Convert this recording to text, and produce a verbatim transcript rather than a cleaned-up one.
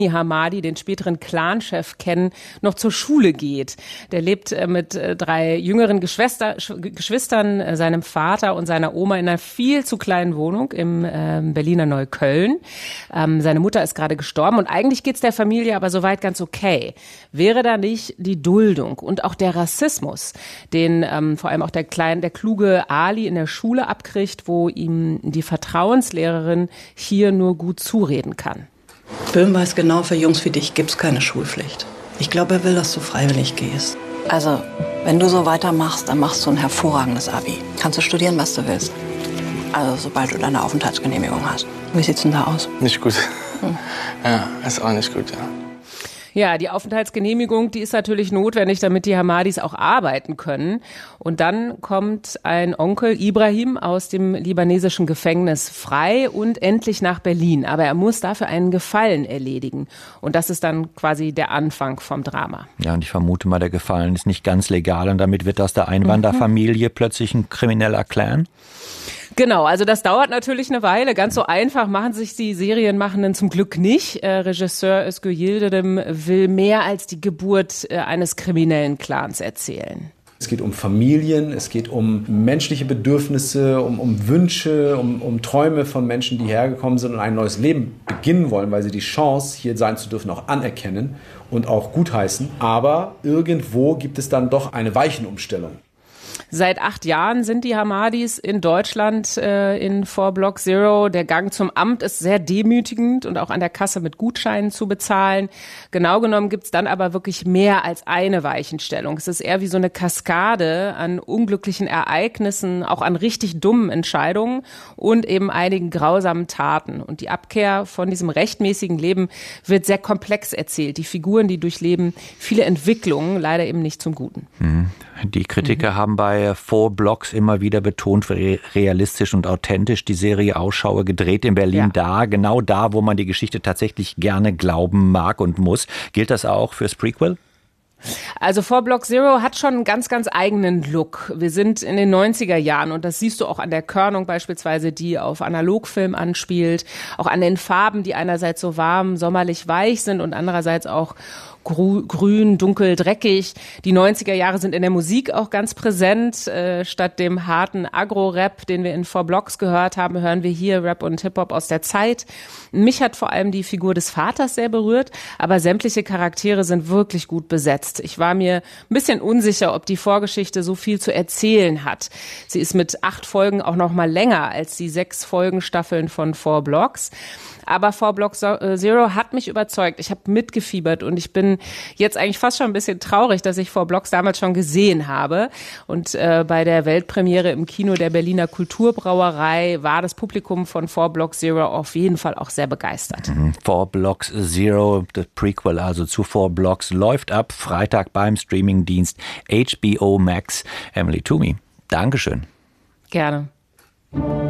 Hamadi, den späteren Clanchef, kennen, noch zur Schule geht. Der lebt mit drei jüngeren Geschwister, Geschwistern, seinem Vater und seiner Oma in einer viel zu kleinen Wohnung im äh, Berliner Neukölln. Ähm, seine Mutter ist gerade gestorben und eigentlich geht's der Familie aber soweit ganz okay. Wäre da nicht die Duldung und auch der Rassismus, den ähm, vor allem auch der kleine, der kluge Ali in der Schule abkriegt, wo ihm die Vertrauenslehrerin hier nur gut zureden kann? Böhm weiß genau, für Jungs wie dich gibt's keine Schulpflicht. Ich glaube, er will, dass du freiwillig gehst. Also, wenn du so weitermachst, dann machst du ein hervorragendes Abi. Kannst du studieren, was du willst. Also, sobald du deine Aufenthaltsgenehmigung hast. Wie sieht's denn da aus? Nicht gut. Hm. Ja, ist auch nicht gut, ja. Ja, die Aufenthaltsgenehmigung, die ist natürlich notwendig, damit die Hamadis auch arbeiten können. Und dann kommt ein Onkel, Ibrahim, aus dem libanesischen Gefängnis frei und endlich nach Berlin. Aber er muss dafür einen Gefallen erledigen. Und das ist dann quasi der Anfang vom Drama. Ja, und ich vermute mal, der Gefallen ist nicht ganz legal und damit wird aus der Einwanderfamilie mhm. plötzlich ein krimineller Clan? Genau, also das dauert natürlich eine Weile. Ganz so einfach machen sich die Serienmachenden zum Glück nicht. Äh, Regisseur Özgür Yildirim will mehr als die Geburt äh, eines kriminellen Clans erzählen. Es geht um Familien, es geht um menschliche Bedürfnisse, um, um Wünsche, um, um Träume von Menschen, die hergekommen sind und ein neues Leben beginnen wollen, weil sie die Chance, hier sein zu dürfen, auch anerkennen und auch gutheißen. Aber irgendwo gibt es dann doch eine Weichenumstellung. Seit acht Jahren sind die Hamadis in Deutschland äh, in Four Block Zero. Der Gang zum Amt ist sehr demütigend und auch an der Kasse mit Gutscheinen zu bezahlen. Genau genommen gibt's dann aber wirklich mehr als eine Weichenstellung. Es ist eher wie so eine Kaskade an unglücklichen Ereignissen, auch an richtig dummen Entscheidungen und eben einigen grausamen Taten. Und die Abkehr von diesem rechtmäßigen Leben wird sehr komplex erzählt. Die Figuren, die durchleben viele Entwicklungen, leider eben nicht zum Guten. Die Kritiker mhm. haben bei Four Blocks immer wieder betont, wie realistisch und authentisch die Serie ausschaue, gedreht in Berlin ja. da, genau da, wo man die Geschichte tatsächlich gerne glauben mag und muss. Gilt das auch fürs Prequel? Also Four Block Zero hat schon einen ganz, ganz eigenen Look. Wir sind in den neunziger Jahren und das siehst du auch an der Körnung beispielsweise, die auf Analogfilm anspielt, auch an den Farben, die einerseits so warm, sommerlich weich sind und andererseits auch grün, dunkel, dreckig. Die neunziger Jahre sind in der Musik auch ganz präsent. Äh, statt dem harten Agro-Rap, den wir in Four Blocks gehört haben, hören wir hier Rap und Hip-Hop aus der Zeit. Mich hat vor allem die Figur des Vaters sehr berührt, aber sämtliche Charaktere sind wirklich gut besetzt. Ich war mir ein bisschen unsicher, ob die Vorgeschichte so viel zu erzählen hat. Sie ist mit acht Folgen auch noch mal länger als die sechs Folgenstaffeln von Four Blocks. Aber Four Block Zero hat mich überzeugt. Ich habe mitgefiebert und ich bin jetzt eigentlich fast schon ein bisschen traurig, dass ich Four Blocks damals schon gesehen habe. Und äh, bei der Weltpremiere im Kino der Berliner Kulturbrauerei war das Publikum von Four Block Zero auf jeden Fall auch sehr begeistert. Mhm. Four Blocks Zero, das Prequel also zu Four Blocks, läuft ab Freitag beim Streamingdienst H B O Max. Emily Toomey, Dankeschön. Gerne.